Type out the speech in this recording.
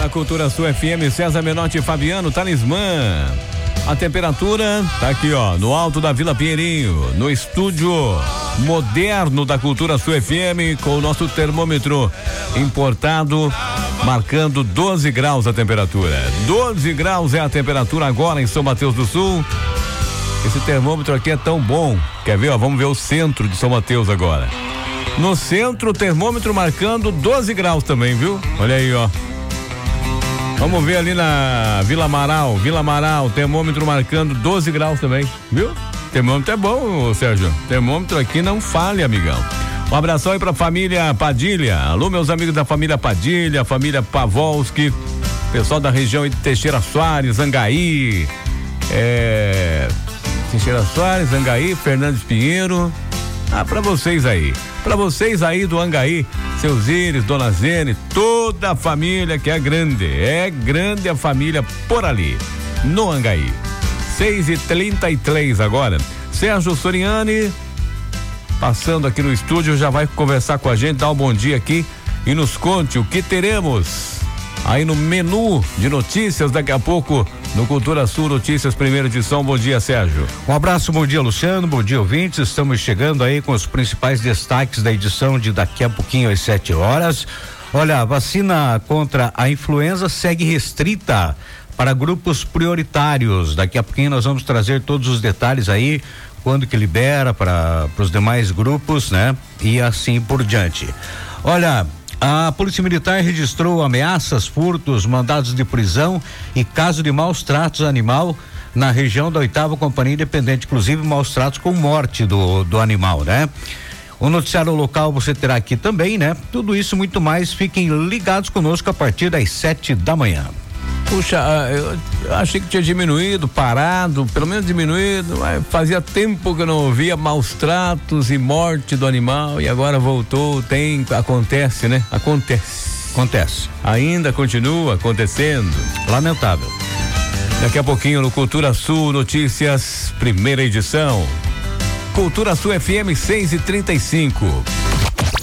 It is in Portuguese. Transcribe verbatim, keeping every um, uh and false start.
na Cultura Sul F M, César Menotti e Fabiano Talismã. A temperatura tá aqui, ó, no alto da Vila Pinheirinho, no estúdio moderno da Cultura Sul F M, com o nosso termômetro importado, marcando doze graus a temperatura. doze graus é a temperatura agora em São Mateus do Sul. Esse termômetro aqui é tão bom. Quer ver, ó? Vamos ver o centro de São Mateus agora. No centro, o termômetro marcando doze graus também, viu? Olha aí, ó. Vamos ver ali na Vila Amaral, Vila Amaral, termômetro marcando doze graus também, viu? Termômetro é bom, Sérgio. Termômetro aqui não falha, amigão. Um abração aí pra família Padilha. Alô, meus amigos da família Padilha, família Pavolski, pessoal da região de Teixeira Soares, Angaí, é... Teixeira Soares, Angaí, Fernandes Pinheiro. Ah, pra vocês aí. Pra vocês aí do Angaí, seus Íris, Dona Zene, toda a família que é grande. É grande a família por ali, no Angaí. seis e trinta e três agora. Sérgio Soriani, passando aqui no estúdio, já vai conversar com a gente, dar um bom dia aqui e nos conte o que teremos aí no menu de notícias daqui a pouco no Cultura Sul Notícias, primeira edição. Bom dia, Sérgio. Um abraço, bom dia, Luciano, bom dia, ouvintes. Estamos chegando aí com os principais destaques da edição de daqui a pouquinho às sete horas. Olha, a vacina contra a influenza segue restrita para grupos prioritários. Daqui a pouquinho nós vamos trazer todos os detalhes aí, quando que libera para os demais grupos, né? E assim por diante. Olha, a Polícia Militar registrou ameaças, furtos, mandados de prisão e caso de maus tratos animal na região da oitava Companhia Independente, inclusive maus tratos com morte do, do animal, né? O noticiário local você terá aqui também, né? Tudo isso muito mais, fiquem ligados conosco a partir das sete da manhã. Puxa, eu achei que tinha diminuído, parado, pelo menos diminuído, mas fazia tempo que eu não ouvia maus tratos e morte do animal e agora voltou, tem, acontece, né? Acontece. Acontece. Ainda continua acontecendo. Lamentável. Daqui a pouquinho no Cultura Sul Notícias, primeira edição. Cultura Sul F M seis e trinta e cinco.